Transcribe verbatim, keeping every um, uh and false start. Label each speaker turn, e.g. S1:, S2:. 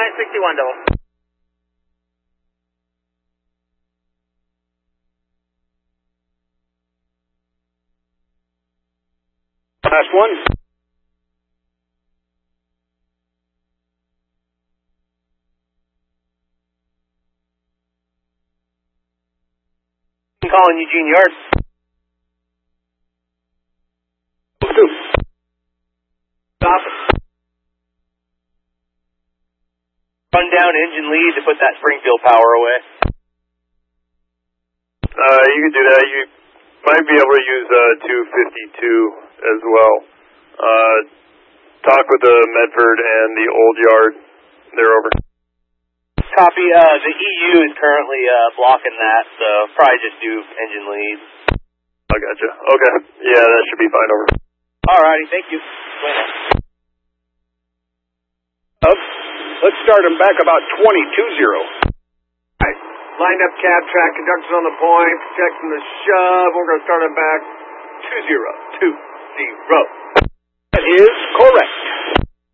S1: nine sixty-one double.
S2: Last one.
S1: I'm calling Eugene Yard.
S2: Two.
S1: Stop. Run down engine lead to put that Springfield power away.
S3: Uh, you can do that. You might be able to use uh, two fifty-two as well. Uh, talk with the Medford and the Old Yard. They're over.
S1: Copy. Uh, the E U is currently uh, blocking that, so probably just do engine lead.
S3: I gotcha. Okay. Yeah, that should be fine. Over.
S1: Alrighty, thank you.
S2: Up. Let's start them back about twenty-two zero.
S4: Right. Lined up cab track, conductor's on the point, protecting the shove. We're going to start them back two zero. two zero.
S2: That is correct.